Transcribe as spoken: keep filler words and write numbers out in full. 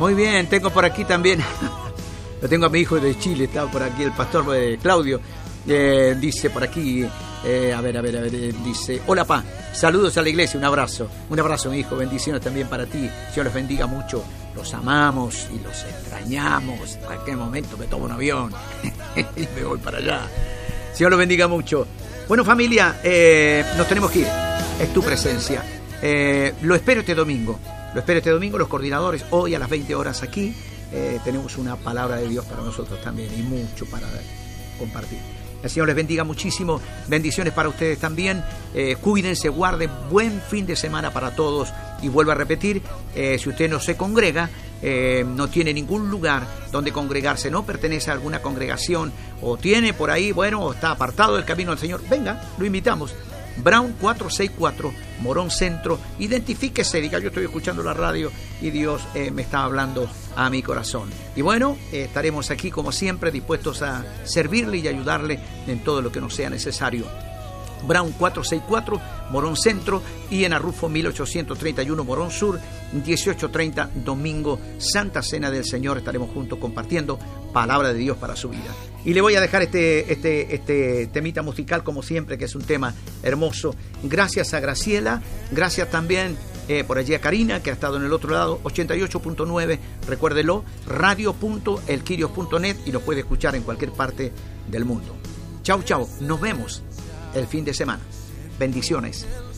Muy bien, tengo por aquí también, lo tengo a mi hijo de Chile, está por aquí el pastor eh, Claudio, eh, dice por aquí, eh, a ver, a ver, a ver, eh, dice, hola pa, saludos a la iglesia, un abrazo, un abrazo mi hijo, bendiciones también para ti, Dios los bendiga mucho, los amamos y los extrañamos, en cualquier momento me tomo un avión y me voy para allá, Dios los bendiga mucho. Bueno familia, eh, nos tenemos que ir, es tu presencia, eh, lo espero este domingo. Lo espero este domingo, los coordinadores, hoy a las veinte horas aquí, eh, tenemos una palabra de Dios para nosotros también y mucho para compartir. El Señor les bendiga muchísimo, bendiciones para ustedes también, eh, cuídense, guarden, buen fin de semana para todos y vuelvo a repetir, eh, si usted no se congrega, eh, no tiene ningún lugar donde congregarse, no pertenece a alguna congregación o tiene por ahí, bueno, o está apartado del camino del Señor, venga, lo invitamos. Brown cuatrocientos sesenta y cuatro, Morón Centro, identifíquese, diga yo estoy escuchando la radio y Dios eh, me está hablando a mi corazón. Y bueno, eh, estaremos aquí como siempre dispuestos a servirle y ayudarle en todo lo que nos sea necesario. Brown cuatrocientos sesenta y cuatro, Morón Centro y en Arrufo mil ochocientos treinta y uno, Morón Sur, dieciocho treinta, domingo, Santa Cena del Señor, estaremos juntos compartiendo palabra de Dios para su vida. Y le voy a dejar este, este, este temita musical como siempre, que es un tema hermoso. Gracias a Graciela, gracias también eh, por allí a Karina, que ha estado en el otro lado, ochenta y ocho punto nueve, recuérdelo, radio punto elquirios punto net y lo puede escuchar en cualquier parte del mundo. Chau, chau, nos vemos el fin de semana. Bendiciones.